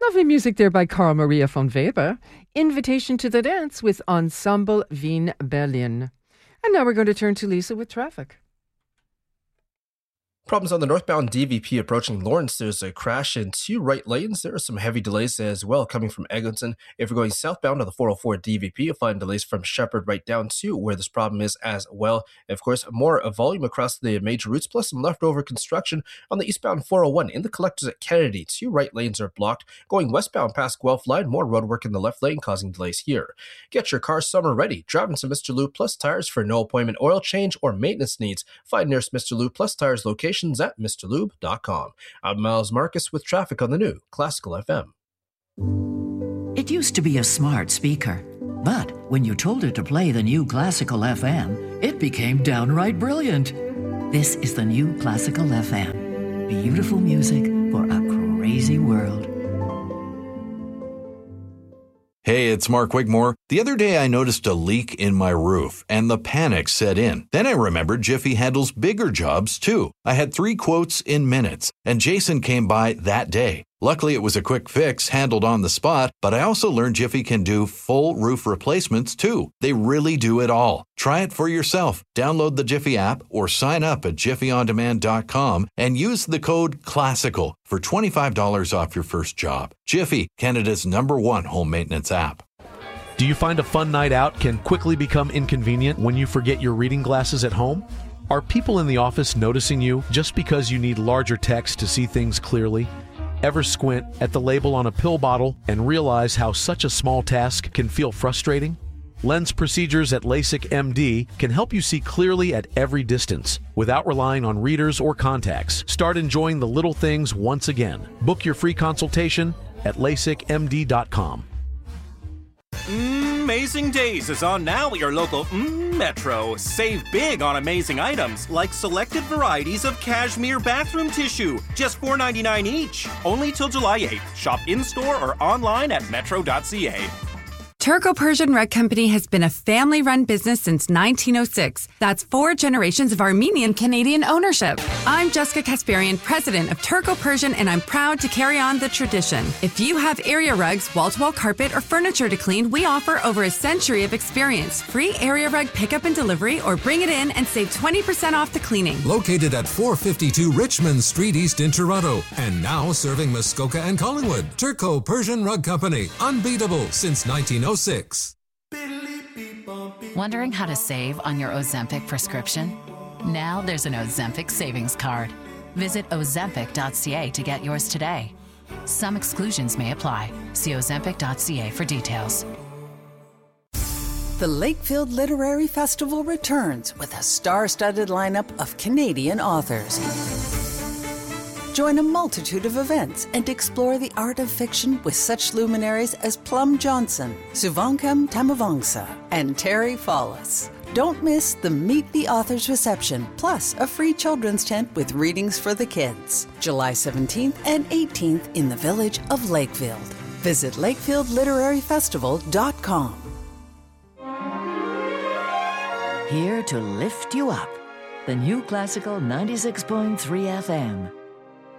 Lovely music there by Carl Maria von Weber. Invitation to the Dance with Ensemble Wien Berlin. And now we're going to turn to Lisa with traffic. Problems on the northbound DVP approaching Lawrence. There's a crash in 2 right lanes. There are some heavy delays as well coming from Eglinton. If you're going southbound on the 404 DVP, you'll find delays from Shepherd right down to where this problem is as well. And of course, more volume across the major routes, plus some leftover construction on the eastbound 401 in the collectors at Kennedy. 2 right lanes are blocked. Going westbound past Guelph Line, more roadwork in the left lane causing delays here. Get your car summer ready. Driving some Mr. Lube Plus tires for no appointment oil change or maintenance needs. Find nearest Mr. Lube Plus tires location at MrLube.com. I'm Miles Marcus with traffic on the new Classical FM. It used to be a smart speaker, but when you told it to play the new Classical FM, it became downright brilliant. This is the new Classical FM. Beautiful music for a crazy world. Hey, it's Mark Wigmore. The other day I noticed a leak in my roof, and the panic set in. Then I remembered Jiffy handles bigger jobs, too. I had 3 quotes in minutes, and Jason came by that day. Luckily, it was a quick fix handled on the spot, but I also learned Jiffy can do full roof replacements, too. They really do it all. Try it for yourself. Download the Jiffy app or sign up at jiffyondemand.com and use the code CLASSICAL for $25 off your first job. Jiffy, Canada's #1 home maintenance app. Do you find a fun night out can quickly become inconvenient when you forget your reading glasses at home? Are people in the office noticing you just because you need larger text to see things clearly? Ever squint at the label on a pill bottle and realize how such a small task can feel frustrating? Lens procedures at LASIK MD can help you see clearly at every distance without relying on readers or contacts. Start enjoying the little things once again. Book your free consultation at LASIKMD.com. Amazing Days is on now at your local Metro. Save big on amazing items like selected varieties of cashmere bathroom tissue, just $4.99 each. Only till July 8th. Shop in-store or online at metro.ca. Turco-Persian Rug Company has been a family-run business since 1906. That's 4 generations of Armenian-Canadian ownership. I'm Jessica Kasparian, president of Turco-Persian, and I'm proud to carry on the tradition. If you have area rugs, wall-to-wall carpet, or furniture to clean, we offer over a century of experience. Free area rug pickup and delivery, or bring it in and save 20% off the cleaning. Located at 452 Richmond Street East in Toronto, and now serving Muskoka and Collingwood. Turco-Persian Rug Company, unbeatable since 1906. Wondering how to save on your Ozempic prescription? Now there's an Ozempic savings card. Visit ozempic.ca to get yours today. Some exclusions may apply. See ozempic.ca for details. The Lakefield Literary Festival returns with a star-studded lineup of Canadian authors. Join a multitude of events and explore the art of fiction with such luminaries as Plum Johnson, Suvankam Tamavangsa, and Terry Fallis. Don't miss the Meet the Authors reception, plus a free children's tent with readings for the kids. July 17th and 18th in the village of Lakefield. Visit lakefieldliteraryfestival.com. Here to lift you up. The new Classical 96.3 FM.